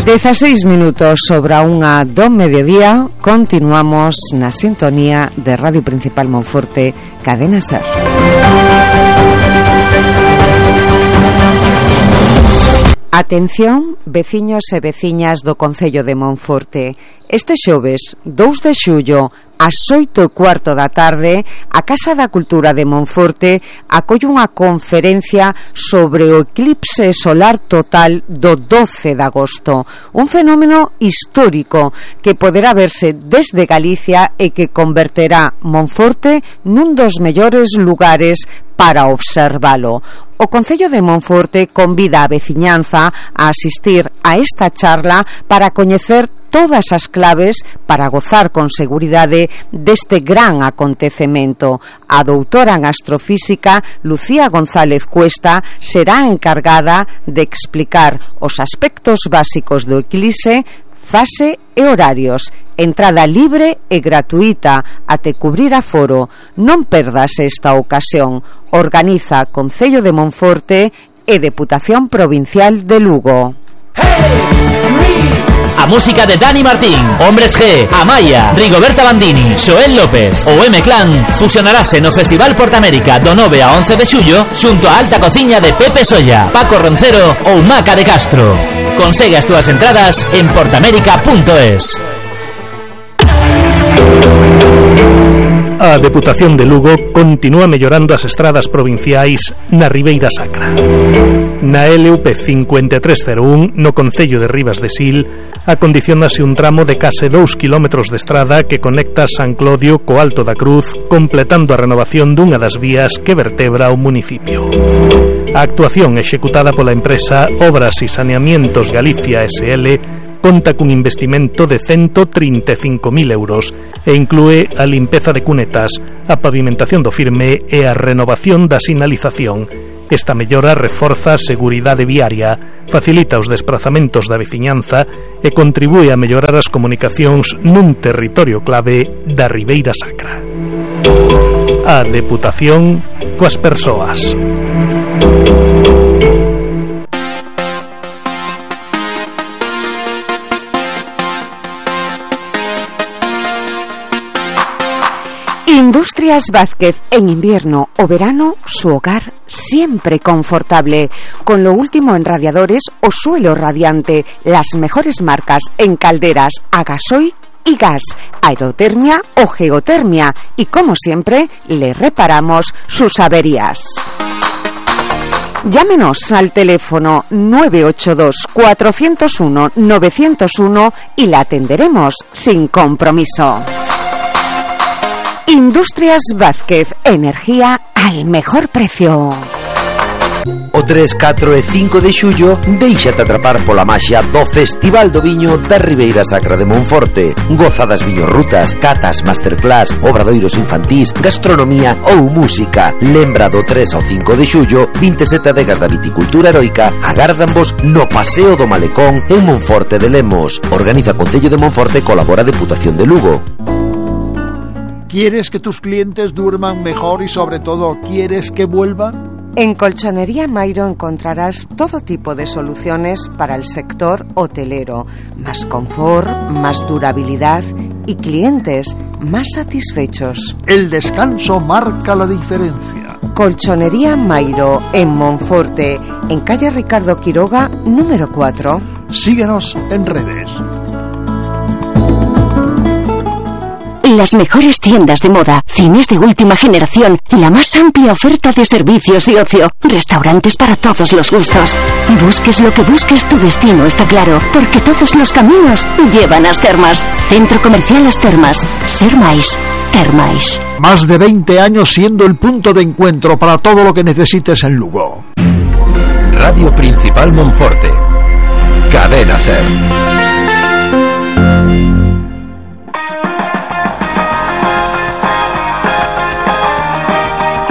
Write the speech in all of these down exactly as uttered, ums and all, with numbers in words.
Dezaseis minutos sobre a unha do mediodía. Continuamos na sintonía de Radio Principal Monforte, Cadena Ser. Atención, veciños e veciñas do Concello de Monforte. Este xoves, dous de xullo, ás oito e cuarto da tarde, a Casa da Cultura de Monforte acolle unha conferencia sobre o eclipse solar total do doce de agosto, un fenómeno histórico que poderá verse desde Galicia e que converterá Monforte nun dos mellores lugares para observalo. O Concello de Monforte convida a veciñanza a asistir a esta charla para coñecer todas as claves para gozar con seguridade deste gran acontecemento. A doutora en astrofísica Lucía González Cuesta será a encargada de explicar os aspectos básicos do eclipse, fase e horarios. Entrada libre e gratuita até cubrir aforo. Non perdas esta ocasión. Organiza Concello de Monforte e Deputación Provincial de Lugo. A música de Dani Martín, Hombres G, Amaya, Rigoberta Bandini, Xoel López ou M-Clan fusionarase no Festival Portamérica do nove a once de xullo xunto a alta cociña de Pepe Solla, Paco Roncero ou Maca de Castro. Consegue as túas entradas en portamérica punto es. A Deputación de Lugo continúa mellorando as estradas provinciais na Ribeira Sacra. Na L U P cinco tres cero un, no Concello de Ribas de Sil, acondicionase un tramo de case dous kilómetros de estrada que conecta San Clodio co Alto da Cruz, completando a renovación dunha das vías que vertebra o municipio. A actuación executada pola empresa Obras e Saneamientos Galicia S L conta cun investimento de ciento trinta e cinco mil euros e inclúe a limpeza de cunetas, a pavimentación do firme e a renovación da sinalización. Esta mellora reforza a seguridade viaria, facilita os desplazamentos da veciñanza e contribúe a mellorar as comunicacións nun territorio clave da Ribeira Sacra. A Deputación coas persoas. Industrias Vázquez, en invierno o verano, su hogar siempre confortable. Con lo último en radiadores o suelo radiante, las mejores marcas en calderas a gasoil y gas, aerotermia o geotermia. Y como siempre, le reparamos sus averías. Llámenos al teléfono nueve ocho dos, cuatro cero uno, nueve cero uno y la atenderemos sin compromiso. Industrias Vázquez, energía al mejor precio. O tres, catro e cinco de xullo déixate atrapar pola maxia do Festival do Viño da Ribeira Sacra de Monforte. Goza das viñorrutas, catas, masterclass, obradoiros infantís, gastronomía ou música. Lembra do tres ao cinco de xullo, vinte e sete adegas da viticultura heroica agárdanvos no Paseo do Malecón en Monforte de Lemos. Organiza Concello de Monforte, colabora Deputación de Lugo. ¿Quieres que tus clientes duerman mejor y sobre todo quieres que vuelvan? En Colchonería Mairo encontrarás todo tipo de soluciones para el sector hotelero. Más confort, más durabilidad y clientes más satisfechos. El descanso marca la diferencia. Colchonería Mairo en Monforte, en calle Ricardo Quiroga, número cuatro. Síguenos en redes. Las mejores tiendas de moda, cines de última generación, la más amplia oferta de servicios y ocio, restaurantes para todos los gustos. Busques lo que busques, tu destino está claro, porque todos los caminos llevan a As Termas. Centro Comercial As Termas. Ser máis, ter máis. Más de veinte años siendo el punto de encuentro para todo lo que necesites en Lugo. Radio Principal Monforte. Cadena Ser.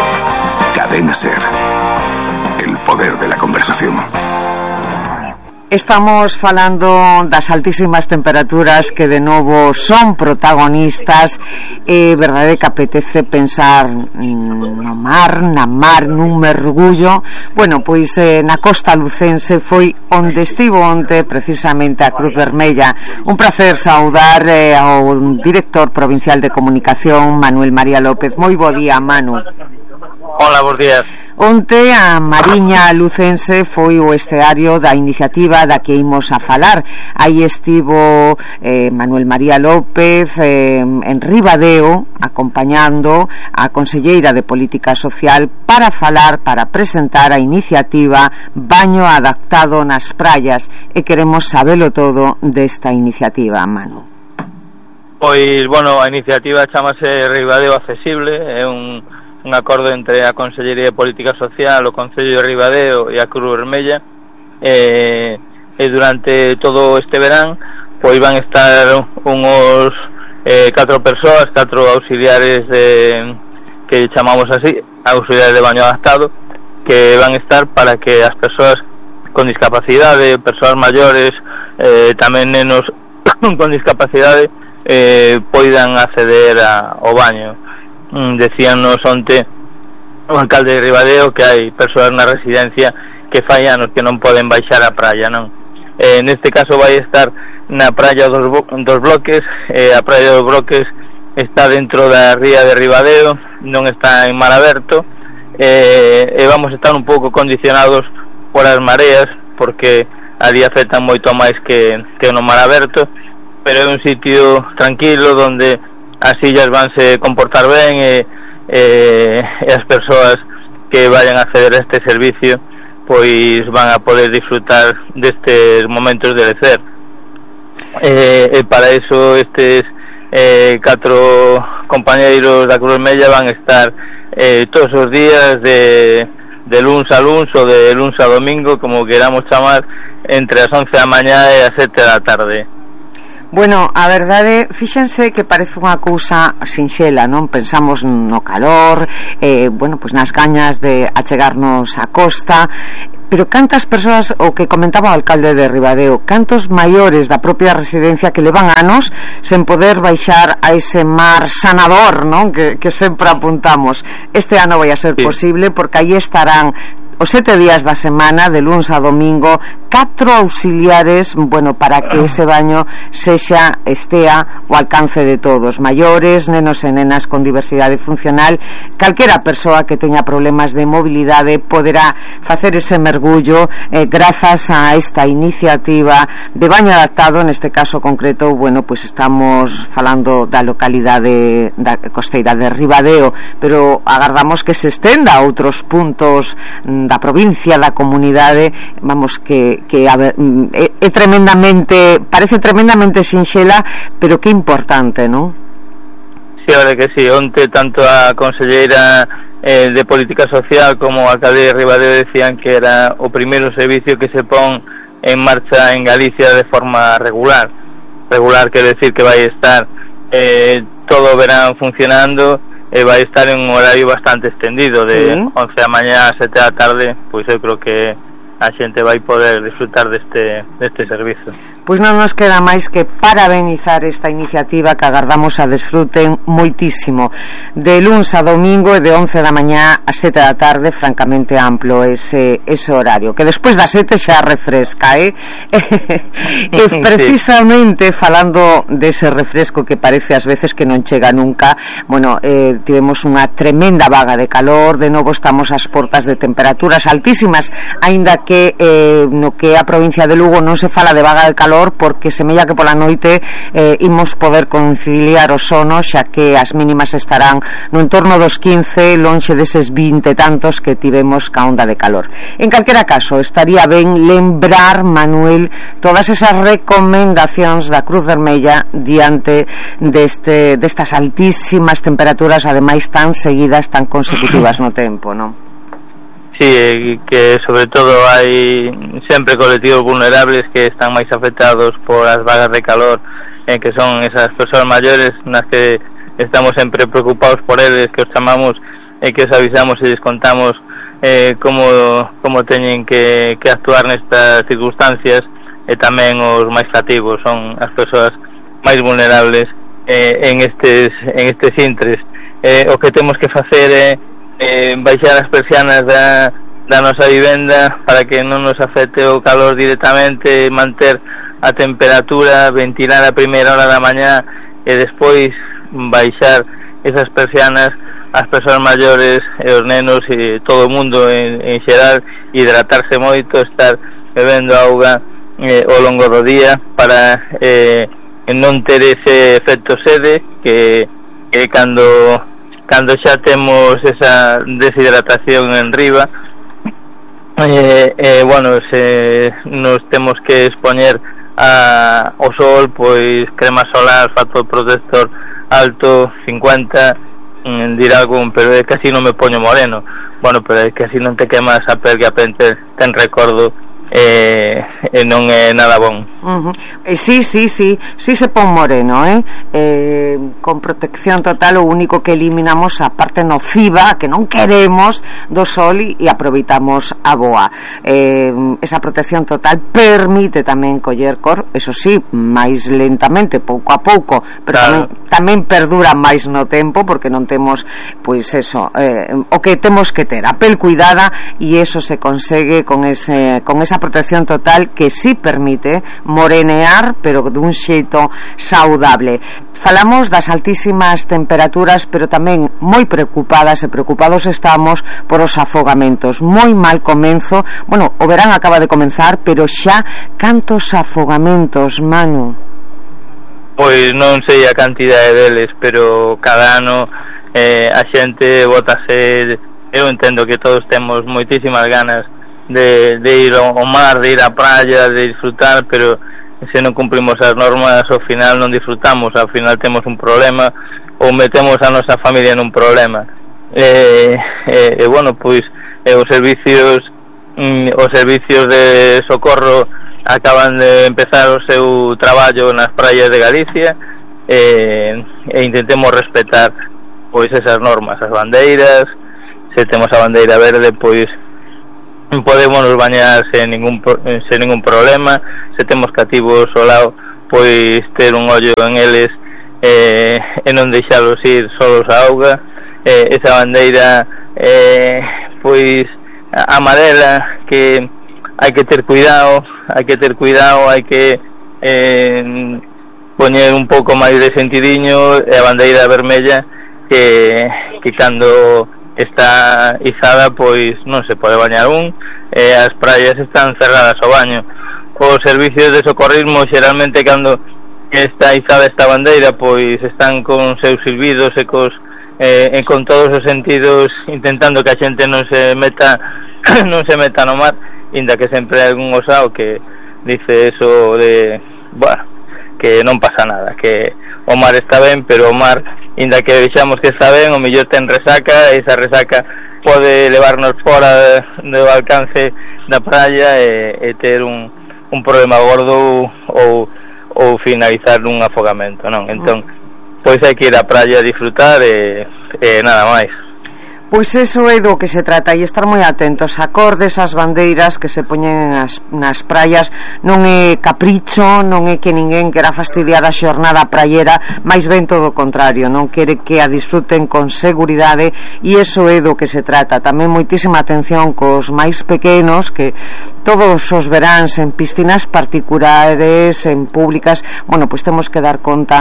Cadena Ser. El poder de la conversación. Estamos falando das altísimas temperaturas que de novo son protagonistas e eh, verdade que apetece pensar no mar, na mar, nun mergullo. Bueno, pois eh, na costa lucense foi onde estivo onte precisamente a Cruz Vermella. Un placer saudar eh, ao director provincial de comunicación, Manuel María López. Moi bo día, Manu. Hola, bons días. Onte a Mariña Lucense foi o esteario da iniciativa da que imos a falar. Aí estivo eh, Manuel María López eh, en Ribadeo acompañando a conselleira de Política Social para falar, para presentar a iniciativa Baño Adaptado nas Praias, e queremos sabelo todo desta iniciativa, Manu. Pois, bueno, a iniciativa chamase Ribadeo Accesible, é un un acordo entre a Consellería de Política Social, o Concello de Ribadeo e a Cruz Vermella, e, e durante todo este verán pois van estar unhos eh, catro persoas, catro auxiliares de, que chamamos así, auxiliares de baño adaptado, que van estar para que as persoas con discapacidade, persoas maiores, eh, tamén nenos con discapacidade eh, poidan acceder a, ao baño. Decíanos onte o alcalde de Ribadeo que hai persoas na residencia que fai anos que non poden baixar a praia, non? Eh, neste caso vai estar na praia dos, dos bloques, eh, a praia dos bloques está dentro da ría de Ribadeo, non está en mar aberto, eh, e vamos a estar un pouco condicionados por as mareas, porque ali afectan moito máis que, que no mar aberto, pero é un sitio tranquilo onde as illas vanse comportar ben e, e, e as persoas que vayan a acceder a este servicio pois van a poder disfrutar destes momentos de lecer. E, e para eso estes eh, catro compañeiros da Cruz Vermella van a estar eh, todos os días de, de luns a luns ou de luns a domingo, como queramos chamar, entre as once da mañá e as sete da tarde. Bueno, a verdade, fíxense que parece unha cousa sinxela, non? Pensamos no calor, eh, bueno, pois nas gañas de achegarnos á costa, pero cantas persoas, o que comentaba o alcalde de Ribadeo, cantos maiores da propia residencia que levan anos sen poder baixar a ese mar sanador, non? Que, que sempre apuntamos. Este ano vai a ser sí. posible, porque aí estarán os sete días da semana, de luns a domingo, catro auxiliares, bueno, para que ese baño sexa, estea ao alcance de todos, maiores, nenos e nenas con diversidade funcional. Calquera persoa que teña problemas de mobilidade poderá facer ese mergullo eh, grazas a esta iniciativa de baño adaptado. Neste caso concreto, bueno, pues estamos falando da localidade da costeira de Ribadeo, pero agardamos que se estenda a outros puntos da provincia, da comunidade. Vamos, que, que a ver, é, é tremendamente, parece tremendamente sinxela, pero que importante, non? Sí, a ver que sí, onte tanto a conselleira eh, de Política Social como a alcalde de Ribadeo decían que era o primeiro servicio que se pon en marcha en Galicia de forma regular. Regular quer decir que vai estar eh, todo o verán funcionando, e vai estar en un horario bastante extendido, de sí. once da mañá a sete da tarde, pois eu creo que a xente vai poder disfrutar deste, deste servizo. Pois non nos queda máis que parabenizar esta iniciativa, que agardamos a desfruten moitísimo. De luns a domingo e de once da mañá a sete da tarde, francamente amplo ese, ese horario, que despois das sete xa refresca, eh? E precisamente sí. falando dese refresco que parece ás veces que non chega nunca, bueno, eh, tivemos unha tremenda vaga de calor, de novo estamos ás portas de temperaturas altísimas, aínda que eh, no que a provincia de Lugo non se fala de vaga de calor, porque semella que pola noite eh, imos poder conciliar o sono, xa que as mínimas estarán no entorno dos quince, lonxe deses vinte tantos que tivemos ca onda de calor. En calquera caso, estaría ben lembrar, Manuel, todas esas recomendacións da Cruz Vermella diante deste, destas altísimas temperaturas, ademais tan seguidas, tan consecutivas no tempo, non? Sí, que sobre todo hai sempre colectivos vulnerables que están máis afectados por as vagas de calor, eh, que son esas persoas maiores nas que estamos sempre preocupados por eles, que os chamamos e que os avisamos e les contamos eh, como, como teñen que, que actuar nestas circunstancias, e tamén os máis cativos, son as persoas máis vulnerables eh, en estes en estes intres. Eh, o que temos que facer é eh, baixar as persianas da, da nosa vivenda para que non nos afecte o calor directamente, manter a temperatura, ventilar a primeira hora da mañá e despois baixar esas persianas. As persoas maiores e os nenos e todo o mundo en, en xeral, hidratarse moito, estar bebendo auga eh, ao longo do día para eh, non ter ese efecto sede que, que cando cando xa temos esa deshidratación en riba eh, eh, bueno, se nos temos que expoñer a, ao sol, pois crema solar, factor protector alto, cincuenta, dirá algún, pero é que así non me poño moreno. Bueno, pero é que así non te quemas a pel que a pente ten recordo eh, e non é nada bon. Uh-huh. Eh, sí, sí, sí, sí se pon moreno, eh? eh con protección total, o único que eliminamos a parte nociva que non queremos do sol e, e aproveitamos a boa. Eh, esa protección total permite tamén coller cor, eso sí, máis lentamente, pouco a pouco, pero claro, tamén, tamén perdura máis no tempo, porque non temos, pois eso, eh, o que temos que ter, a pel cuidada, e eso se consegue con ese con esa protección total que sí permite morenear, pero dun xeito saudable. Falamos das altísimas temperaturas, pero tamén moi preocupadas e preocupados estamos por os afogamentos. Moi mal comenzo. Bueno, o verán acaba de comenzar, pero xa cantos afogamentos, Manu? Pois non sei a cantidade deles, pero cada ano eh, a xente botase. Eu entendo que todos temos moitísimas ganas de, de ir ao mar, de ir á praia, de disfrutar, pero se non cumplimos as normas, ao final non disfrutamos, ao final temos un problema ou metemos a nosa familia nun problema. E, e, e bueno, pois e os servicios mm, os servicios de socorro acaban de empezar o seu traballo nas praias de Galicia e, e intentemos respetar pois esas normas, as bandeiras. Se temos a bandeira verde, pois podemos nos bañar sen ningún, sen ningún problema. Se temos cativos ao lado, pois ter un ollo en eles eh, e non deixalos ir solos a auga. Eh, esa bandeira eh, pois amarela, que hai que ter cuidado, hai que ter cuidado, hai que eh, poñer un pouco máis de sentidiño, e a bandeira vermella que, que cando está izada pois non se pode bañar un, e as praias están cerradas ao baño. Os servicios de socorrismo xeralmente cando está izada esta bandeira pois están con seus silbidos e cos eh, e con todos os sentidos intentando que a xente non se meta non se meta no mar, inda que sempre hai algún osao que dice eso de, bueno, que non pasa nada, que o mar está ben, pero o mar, inda que vexamos que está ben, o mellor ten resaca, e esa resaca pode levarnos fora do alcance da praia e, e ter un, un problema gordo ou, ou finalizar nun afogamento, non? Entón, pois hai que ir á praia a disfrutar e, e nada máis. Pois eso é do que se trata, e estar moi atentos a cor desas bandeiras que se poñen nas, nas praias. Non é capricho, non é que ninguén quera fastidiar a xornada praiera, máis ben todo o contrario, non quere que a disfruten con seguridade, e eso é do que se trata. Tamén moitísima atención cos máis pequenos, que todos os veráns en piscinas particulares, en públicas, bueno, pois temos que dar conta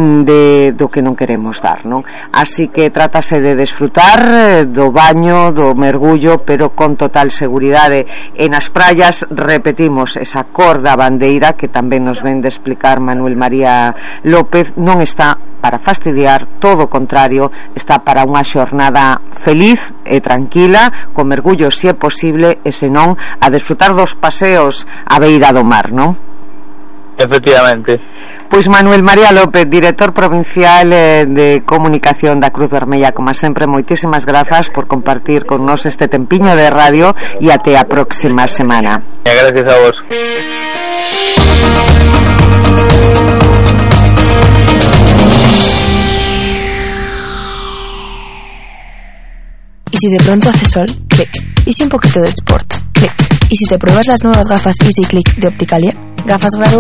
de, do que non queremos dar, non? Así que trátase de desfrutar do baño, do mergullo, pero con total seguridade. E nas praias, repetimos, esa cor da bandeira que tamén nos ven de explicar Manuel María López, non está para fastidiar, todo o contrario, está para unha xornada feliz e tranquila, con mergullo se é posible, e senón a desfrutar dos paseos á beira do mar, non? Efectivamente. Pois Manuel María López, director provincial eh, de comunicación da Cruz Vermella, como sempre, moitísimas grazas por compartir con nós este tempiño de radio, e até a próxima semana. E gracias a vos. ¿Y si de pronto hace sol? Clic. ¿Y si un poquito de sport? Click. ¿Y si te pruebas las nuevas gafas Easy Click de Opticalia? Gafas graduadas